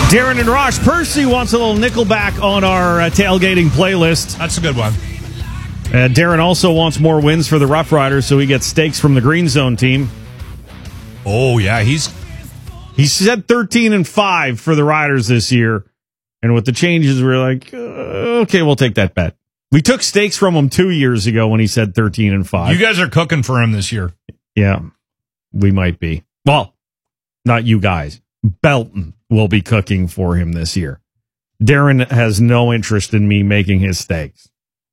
Darren and Rosh. Percy wants a little Nickelback on our tailgating playlist. That's a good one. Darren also wants more wins for the Rough Riders, so he gets steaks from the Green Zone team. Oh, yeah, he said 13-5 for the Riders this year, and with the changes, we're like, okay, we'll take that bet. We took steaks from him 2 years ago when he said 13-5. You guys are cooking for him this year. Yeah, we might be. Well, not you guys. Belton will be cooking for him this year. Darren has no interest in me making his steaks.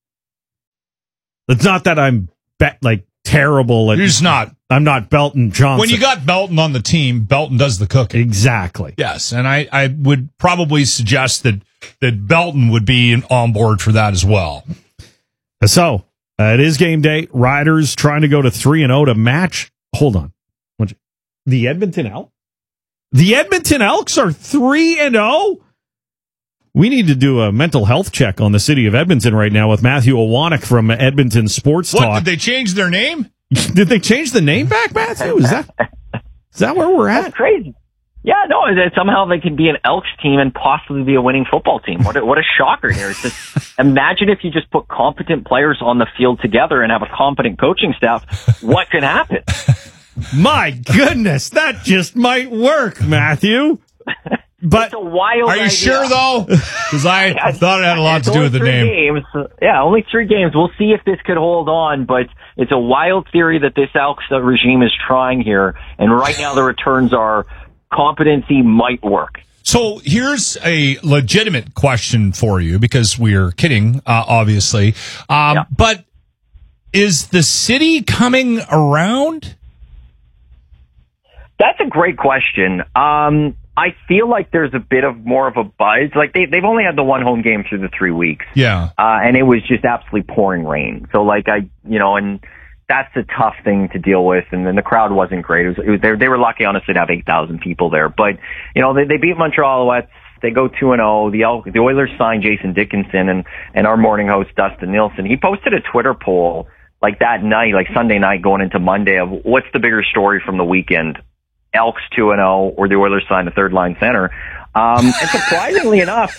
It's not that I'm terrible. You're just not. I'm not Belton Johnson. When you got Belton on the team, Belton does the cooking. Exactly. Yes, and I would probably suggest that Belton would be on board for that as well. So, it is game day. Riders trying to go to 3-0 to match. Hold on. The Edmonton Elks? The Edmonton Elks are 3-0? We need to do a mental health check on the city of Edmonton right now with Matthew Owanek from Edmonton Sports Talk. What, did they change their name? Did they change the name back, Matthew? Is that where we're at? That's crazy. Yeah, no, somehow they could be an Elks team and possibly be a winning football team. What a shocker here. It's just, imagine if you just put competent players on the field together and have a competent coaching staff. What could happen? My goodness, that just might work, Matthew. But it's a wild Are you idea. Sure, though? Because I thought it had a lot to do with the name. Games. Yeah, only 3 games. We'll see if this could hold on, but it's a wild theory that this Elks regime is trying here, and right now the returns are competency might work. So here's a legitimate question for you, because we're kidding, obviously. But is the city coming around? That's a great question. I feel like there's a bit of more of a buzz. Like they've only had the one home game through the 3 weeks. Yeah. And it was just absolutely pouring rain. So and that's a tough thing to deal with. And then the crowd wasn't great. They were lucky, honestly, to have 8,000 people there. But, they beat Montreal Alouettes. They go 2-0. The Oilers signed Jason Dickinson and our morning host, Dustin Nielsen. He posted a Twitter poll that night, Sunday night going into Monday, of what's the bigger story from the weekend? Elks 2-0 or the Oilers signed a third-line center. And surprisingly enough,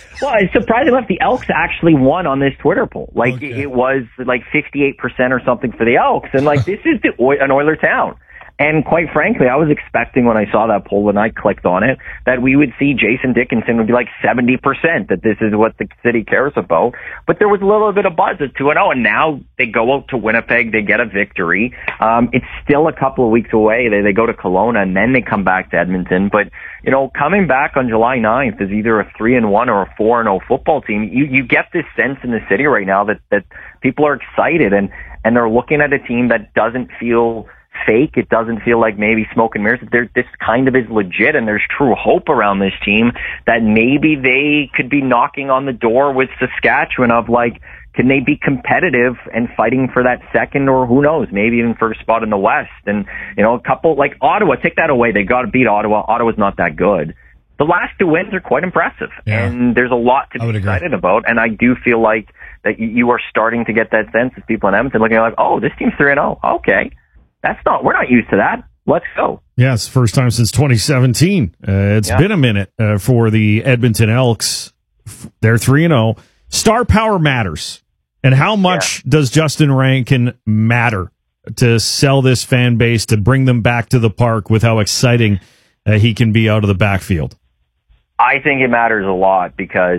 the Elks actually won on this Twitter poll. It was 58% or something for the Elks. And this is an Oiler town. And quite frankly, I was expecting when I saw that poll and I clicked on it that we would see Jason Dickinson would be 70%, that this is what the city cares about. But there was a little bit of buzz at 2-0, and now they go out to Winnipeg, they get a victory. It's still a couple of weeks away. They go to Kelowna and then they come back to Edmonton. But, coming back on July 9th is either a 3-1 or a 4-0 football team. You get this sense in the city right now that people are excited and they're looking at a team that doesn't feel fake. It doesn't feel like maybe smoke and mirrors. This kind of is legit, and there's true hope around this team that maybe they could be knocking on the door with Saskatchewan of can they be competitive and fighting for that second, or who knows, maybe even first spot in the West. And, a couple Ottawa, take that away. They got to beat Ottawa. Ottawa's not that good. The last 2 wins are quite impressive, and there's a lot to be excited about. And I do feel like that you are starting to get that sense as people in Edmonton looking this team's 3-0. Okay. We're not used to that. Let's go. Yeah, it's the first time since 2017. It's been a minute for the Edmonton Elks. They're 3-0. Star power matters. And how much does Justin Rankin matter to sell this fan base, to bring them back to the park with how exciting he can be out of the backfield? I think it matters a lot because,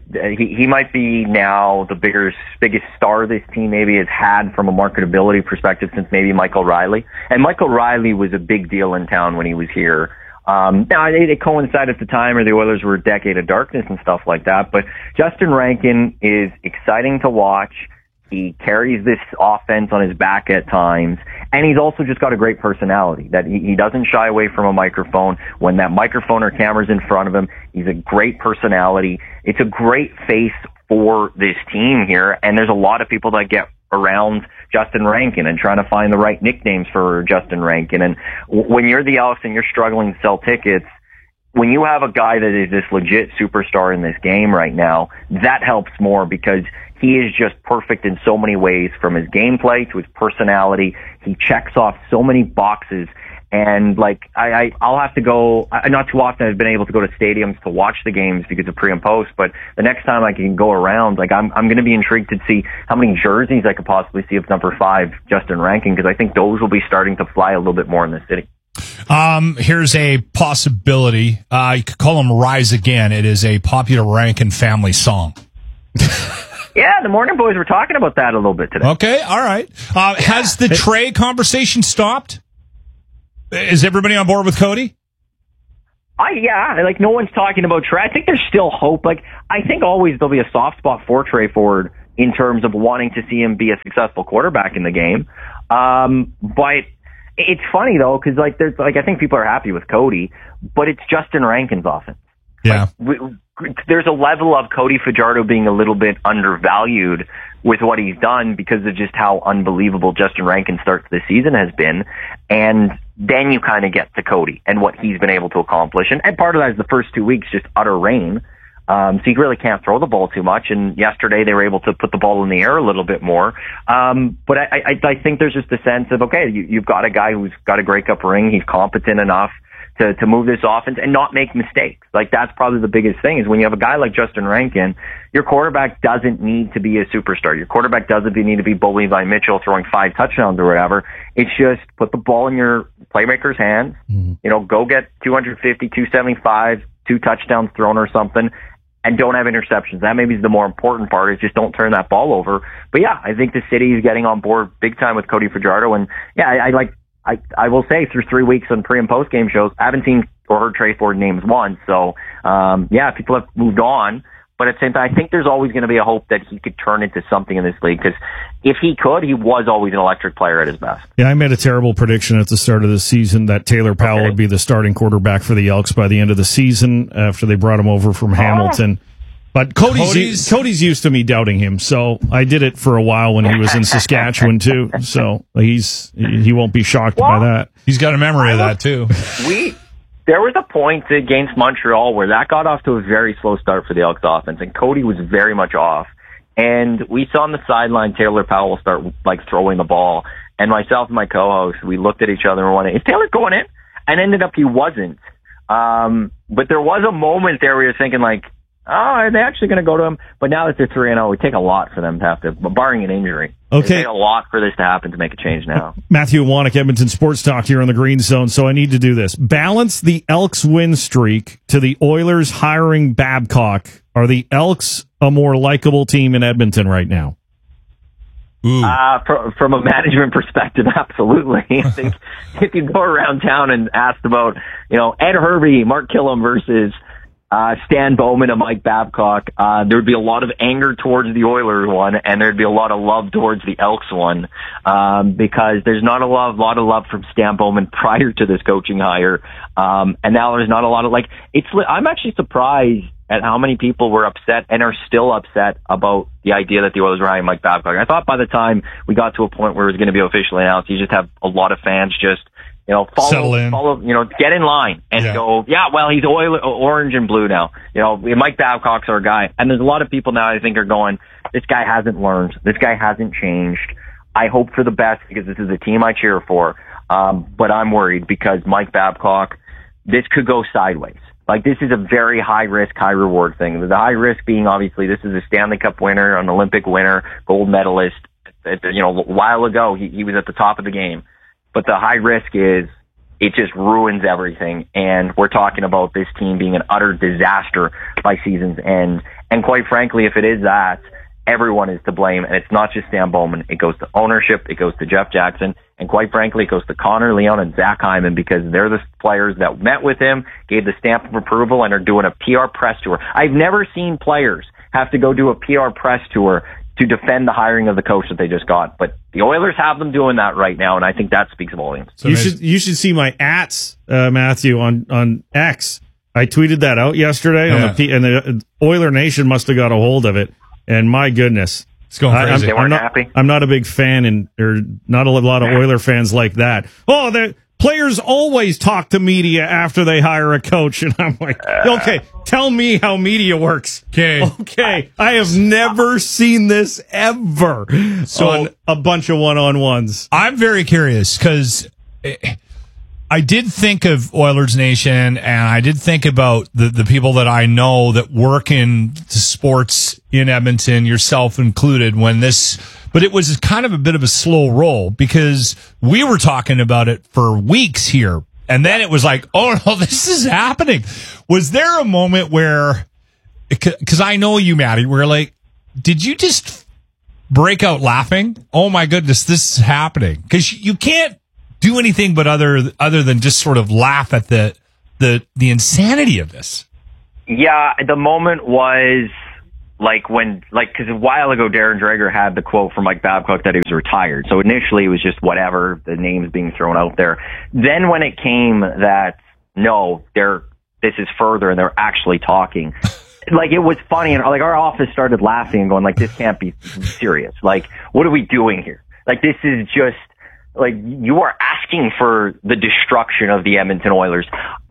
he might be now the biggest star this team maybe has had from a marketability perspective since maybe Michael Riley. And Michael Riley was a big deal in town when he was here. Now, it coincided at the time where the Oilers were a decade of darkness and stuff like that. But Justin Rankin is exciting to watch. He carries this offense on his back at times, and he's also just got a great personality that he doesn't shy away from a microphone. When that microphone or camera's in front of him, he's a great personality. It's a great face for this team here, and there's a lot of people that get around Justin Rankin and trying to find the right nicknames for Justin Rankin. And when you're the Elks and you're struggling to sell tickets, when you have a guy that is this legit superstar in this game right now, that helps more because he is just perfect in so many ways, from his gameplay to his personality. He checks off so many boxes. And like, I'll have to go, not too often I've been able to go to stadiums to watch the games because of pre and post, but the next time I can go around, like I'm going to be intrigued to see how many jerseys I could possibly see of number 5, Justin Rankin, because I think those will be starting to fly a little bit more in the city. Here's a possibility. You could call him Rise Again. It is a popular Rankin family song. Yeah, the Morning Boys were talking about that a little bit today. Okay, all right. Has the Trey conversation stopped? Is everybody on board with Cody? Like no one's talking about Trey. I think there's still hope. Like I think always there'll be a soft spot for Trey Ford in terms of wanting to see him be a successful quarterback in the game. But it's funny though, because like there's like I think people are happy with Cody, but it's Justin Rankin's offense. Yeah. Like, there's a level of Cody Fajardo being a little bit undervalued with what he's done because of just how unbelievable Justin Rankin's start to the season has been. And then you kind of get to Cody and what he's been able to accomplish. And part of that is the first 2 weeks, just utter rain. So you really can't throw the ball too much. And yesterday they were able to put the ball in the air a little bit more. But I think there's just a sense of, okay, you've got a guy who's got a Grey Cup ring. He's competent enough to move this offense and not make mistakes. Like that's probably the biggest thing is when you have a guy like Justin Rankin, your quarterback doesn't need to be a superstar. Your quarterback doesn't need to be Bo Levi Mitchell throwing 5 touchdowns or whatever. It's just put the ball in your playmaker's hands, go get 250, 275, 2 touchdowns thrown or something, and don't have interceptions. That maybe is the more important part is just don't turn that ball over. But yeah, I think the city is getting on board big time with Cody Fajardo. And yeah, I will say through 3 weeks on pre and post game shows, I haven't seen or heard Trey Ford names once. So, people have moved on. But at the same time, I think there's always going to be a hope that he could turn into something in this league. Because if he could, he was always an electric player at his best. Yeah, I made a terrible prediction at the start of the season that Taylor Powell would be the starting quarterback for the Elks by the end of the season after they brought him over from Hamilton. But Cody's used to me doubting him, so I did it for a while when he was in Saskatchewan too. So he won't be shocked by that. He's got a memory of that too. There was a point against Montreal where that got off to a very slow start for the Elks offense, and Cody was very much off. And we saw on the sideline Taylor Powell start like throwing the ball, and myself and my co-host, we looked at each other and went, "Is Taylor going in?" And ended up he wasn't. But there was a moment there where you're thinking like, oh, are they actually going to go to him? But now that they're 3-0, it would take a lot for them to have to, barring an injury. Okay. It would take a lot for this to happen to make a change now. Matthew Wannick, Edmonton Sports Talk here on the Green Zone, so I need to do this. Balance the Elks win streak to the Oilers hiring Babcock. Are the Elks a more likable team in Edmonton right now? From a management perspective, absolutely. I think if you go around town and asked about, Ed Hervey, Mark Killam versus Stan Bowman and Mike Babcock, there'd be a lot of anger towards the Oilers one, and there'd be a lot of love towards the Elks one, because there's not a lot of love from Stan Bowman prior to this coaching hire, and now there's not a lot of I'm actually surprised at how many people were upset and are still upset about the idea that the Oilers were hiring Mike Babcock. I thought by the time we got to a point where it was going to be officially announced, you just have a lot of fans just follow, get in line and go, well, he's orange and blue now. Mike Babcock's our guy. And there's a lot of people now I think are going, this guy hasn't learned. This guy hasn't changed. I hope for the best because this is a team I cheer for. But I'm worried because Mike Babcock, this could go sideways. Like, this is a very high risk, high reward thing. The high risk being obviously this is a Stanley Cup winner, an Olympic winner, gold medalist. A while ago, he was at the top of the game. But the high risk is it just ruins everything. And we're talking about this team being an utter disaster by season's end. And quite frankly, if it is that, everyone is to blame. And it's not just Stan Bowman. It goes to ownership. It goes to Jeff Jackson. And quite frankly, it goes to Connor Leon and Zach Hyman because they're the players that met with him, gave the stamp of approval, and are doing a PR press tour. I've never seen players have to go do a PR press tour to defend the hiring of the coach that they just got. But the Oilers have them doing that right now, and I think that speaks volumes. So you should see my ats, Matthew, on X. I tweeted that out yesterday, and the Oiler Nation must have got a hold of it. And my goodness, it's going crazy. They weren't happy. I'm not a big fan, and there not a lot of Oiler fans like that. Oh, the players always talk to media after they hire a coach, and I'm like, okay, tell me how media works. Okay. I have never seen this ever on a bunch of one-on-ones. I'm very curious because I did think of Oilers Nation, and I did think about the people that I know that work in sports in Edmonton, yourself included, but it was kind of a bit of a slow roll because we were talking about it for weeks here. And then it was like, oh no, this is happening. Was there a moment where, because I know you, Maddie, where like, did you just break out laughing? Oh my goodness, this is happening. Because you can't do anything but other than just sort of laugh at the insanity of this. Yeah, the moment was because a while ago Darren Dreger had the quote from Mike Babcock that he was retired. So initially it was just whatever, the names being thrown out there. Then when it came that no, this is further and they're actually talking. Like, it was funny, and like our office started laughing and going like, this can't be serious. Like, what are we doing here? Like, this is just like, you are asking for the destruction of the Edmonton Oilers.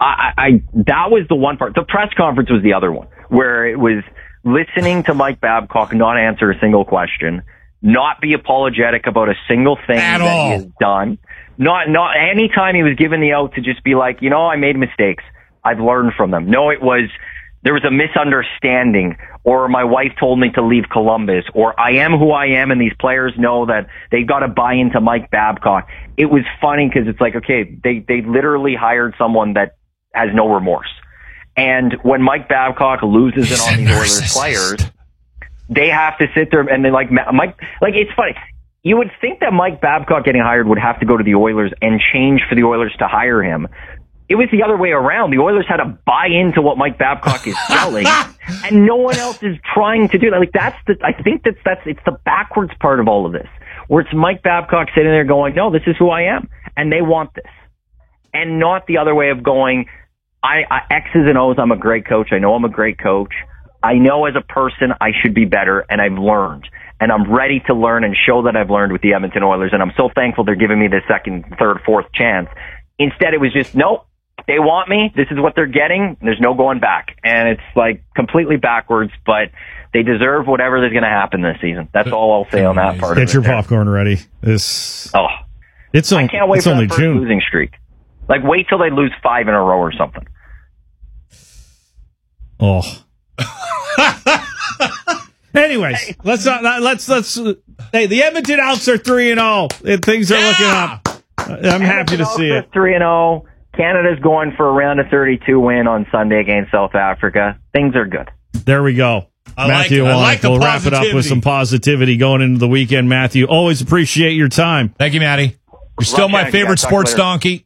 That was the one part. The press conference was the other one, where it was listening to Mike Babcock not answer a single question, not be apologetic about a single thing that he has done. Not any time he was given the out to just be like, I made mistakes. I've learned from them. No, there was a misunderstanding, or my wife told me to leave Columbus, or I am who I am, and these players know that they've got to buy into Mike Babcock. It was funny because it's like, okay, they literally hired someone that has no remorse. And when Mike Babcock loses it on these Oilers players, they have to sit there and they Mike, it's funny. You would think that Mike Babcock getting hired would have to go to the Oilers and change for the Oilers to hire him. It was the other way around. The Oilers had to buy into what Mike Babcock is selling, and no one else is trying to do that. Like, I think it's the backwards part of all of this, where it's Mike Babcock sitting there going, no, this is who I am, and they want this. And not the other way of going, I X's and O's, I'm a great coach. I know I'm a great coach. I know as a person I should be better, and I've learned. And I'm ready to learn and show that I've learned with the Edmonton Oilers, and I'm so thankful they're giving me this second, third, fourth chance. Instead, it was just, nope. They want me. This is what they're getting. There's no going back. And it's like completely backwards, but they deserve whatever is going to happen this season. That's all I'll say on that part of it. Get your popcorn ready. I can't wait for the first losing streak. Like, wait till they lose 5 in a row or something. Oh. Anyways, let's hey, the Edmonton Elks are 3-0. Things are looking up. I'm happy to see it. 3-0. Canada's going for a round of 32 win on Sunday against South Africa. Things are good. There we go. Matthew Wallach. We'll wrap it up with some positivity going into the weekend. Matthew, always appreciate your time. Thank you, Matty. You're still my favorite sports donkey.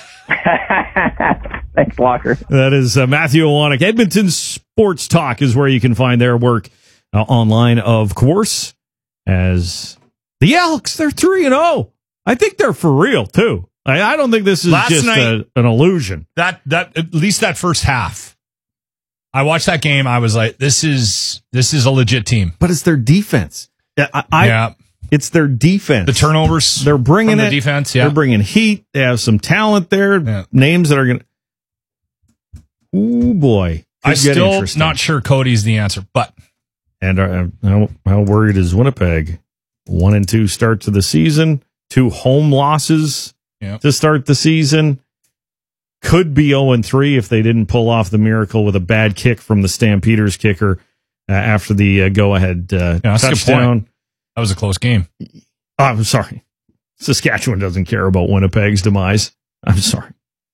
Thanks, Walker. That is Matthew Wallach. Edmonton Sports Talk is where you can find their work online, of course, as the Elks. They're 3-0. I think they're for real, too. I don't think this is just an illusion. That at least that first half. I watched that game. I was like, this is a legit team. But it's their defense. It's their defense. The turnovers. They're bringing the defense. Yeah. They're bringing heat. They have some talent there. Yeah. Names that are going to. Ooh, boy. I'm still not sure Cody's the answer, but. And how worried is Winnipeg? 1-2 start to the season. 2 home losses to start the season. Could be 0-3 if they didn't pull off the miracle with a bad kick from the Stampeders kicker after the go-ahead touchdown. That was a close game. Oh, I'm sorry. Saskatchewan doesn't care about Winnipeg's demise. I'm sorry.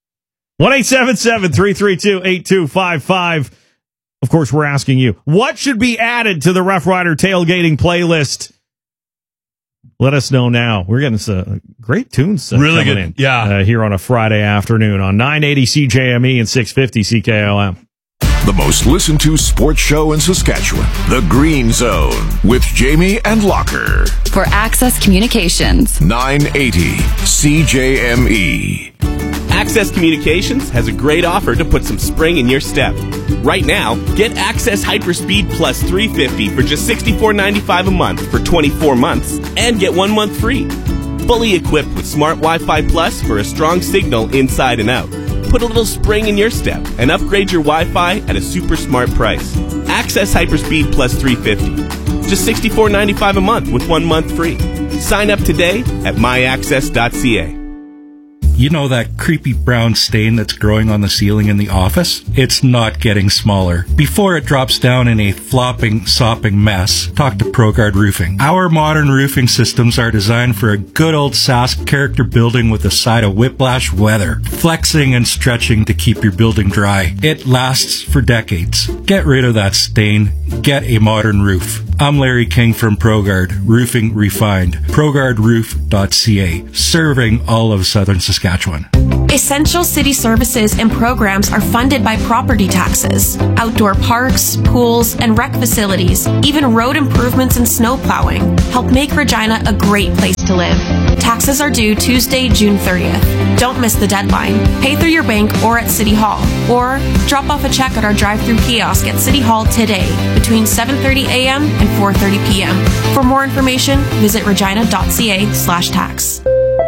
1-877-332-8255. Of course, we're asking you, what should be added to the Rough Rider tailgating playlist? Let us know now. We're getting some great tunes really good in here on a Friday afternoon on 980 CJME and 650 CKOM. The most listened to sports show in Saskatchewan, The Green Zone, with Jamie and Locker. For Access Communications. 980 CJME. Access Communications has a great offer to put some spring in your step. Right now, get Access Hyperspeed Plus 350 for just $64.95 a month for 24 months and get 1 month free. Fully equipped with Smart Wi-Fi Plus for a strong signal inside and out. Put a little spring in your step and upgrade your Wi-Fi at a super smart price. Access Hyperspeed Plus 350. Just $64.95 a month with 1 month free. Sign up today at myaccess.ca. You know that creepy brown stain that's growing on the ceiling in the office? It's not getting smaller. Before it drops down in a flopping, sopping mess, talk to ProGuard Roofing. Our modern roofing systems are designed for a good old Sask character building with a side of whiplash weather, flexing and stretching to keep your building dry. It lasts for decades. Get rid of that stain. Get a modern roof. I'm Larry King from ProGuard, Roofing Refined. ProGuardRoof.ca, serving all of southern Saskatchewan. Essential city services and programs are funded by property taxes. Outdoor parks, pools, and rec facilities, even road improvements and snow plowing, help make Regina a great place to live. Taxes are due Tuesday, June 30th. Don't miss the deadline. Pay through your bank or at City Hall. Or drop off a check at our drive-through kiosk at City Hall today between 7:30 a.m. and 4:30 p.m. For more information, visit regina.ca/tax.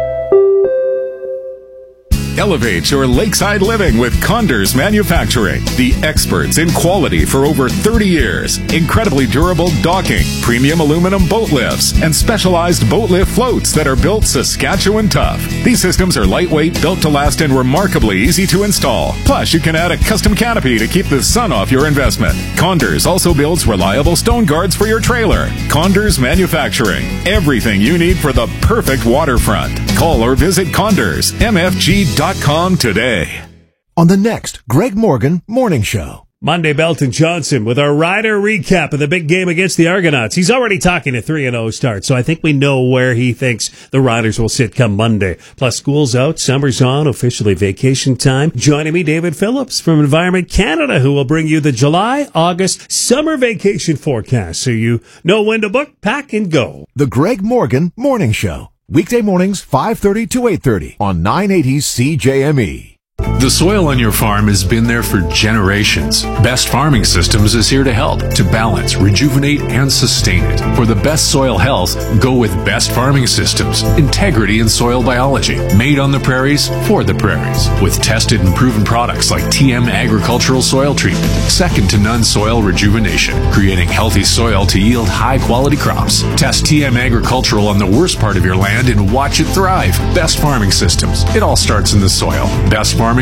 Elevate your lakeside living with Condors Manufacturing, the experts in quality for over 30 years. Incredibly durable docking, premium aluminum boat lifts, and specialized boat lift floats that are built Saskatchewan tough. These systems are lightweight, built to last, and remarkably easy to install. Plus, you can add a custom canopy to keep the sun off your investment. Condors also builds reliable stone guards for your trailer. Condors Manufacturing, everything you need for the perfect waterfront. Call or visit CondorsMFG.com today. On the next Greg Morgan Morning Show. Monday, Belton Johnson with our rider recap of the big game against the Argonauts. He's already talking a 3-0 start, so I think we know where he thinks the Riders will sit come Monday. Plus, school's out, summer's on, officially vacation time. Joining me, David Phillips from Environment Canada, who will bring you the July, August summer vacation forecast, so you know when to book, pack, and go. The Greg Morgan Morning Show. Weekday mornings, 5:30 to 8:30 on 980 CJME. The soil on your farm has been there for generations. Best Farming Systems is here to help, to balance, rejuvenate, and sustain it. For the best soil health, go with Best Farming Systems. Integrity in soil biology. Made on the prairies, for the prairies. With tested and proven products like TM Agricultural Soil Treatment. Second to none soil rejuvenation. Creating healthy soil to yield high-quality crops. Test TM Agricultural on the worst part of your land and watch it thrive. Best Farming Systems. It all starts in the soil. BestFarming.ca.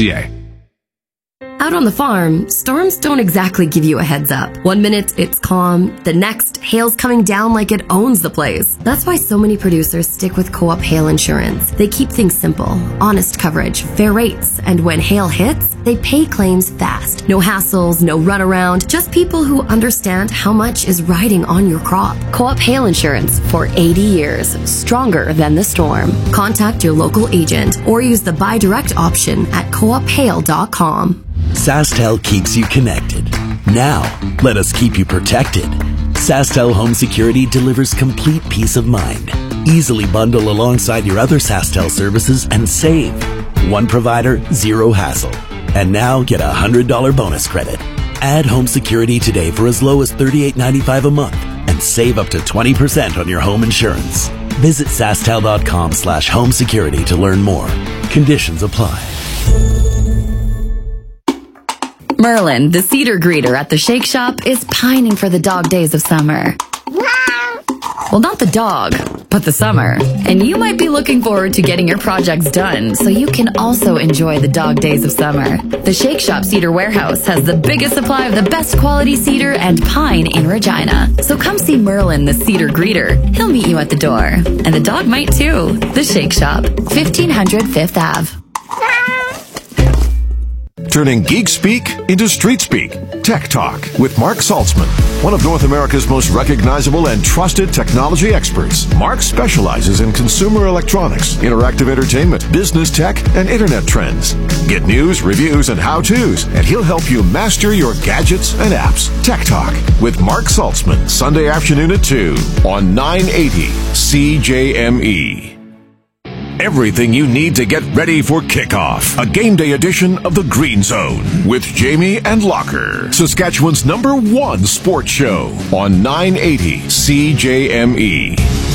Out on the farm, storms don't exactly give you a heads up. One minute it's calm, the next hail's coming down like it owns the place. That's why so many producers stick with Co-op Hail Insurance. They keep things simple, honest coverage, fair rates, and when hail hits, they pay claims fast. No hassles, no runaround, just people who understand how much is riding on your crop. Co-op Hail Insurance for 80 years, stronger than the storm. Contact your local agent or use the buy direct option at coophail.com. SaskTel keeps you connected. Now, let us keep you protected. SaskTel Home Security delivers complete peace of mind. Easily bundle alongside your other SaskTel services and save. One provider, zero hassle. And now get a $100 bonus credit. Add home security today for as low as $38.95 a month and save up to 20% on your home insurance. Visit SaskTel.com/home security to learn more. Conditions apply. Merlin, the cedar greeter at the Shake Shop, is pining for the dog days of summer. Well, not the dog, but the summer. And you might be looking forward to getting your projects done so you can also enjoy the dog days of summer. The Shake Shop Cedar Warehouse has the biggest supply of the best quality cedar and pine in Regina. So come see Merlin, the cedar greeter. He'll meet you at the door. And the dog might too. The Shake Shop, 1500 Fifth Ave. Turning geek speak into street speak. Tech Talk with Mark Saltzman, one of North America's most recognizable and trusted technology experts. Mark specializes in consumer electronics, interactive entertainment, business tech, and internet trends. Get news, reviews, and how-tos, and he'll help you master your gadgets and apps. Tech Talk with Mark Saltzman, Sunday afternoon at 2 on 980 CJME. Everything you need to get ready for kickoff. A game day edition of The Green Zone with Jamie and Locker. Saskatchewan's #1 sports show on 980 CJME.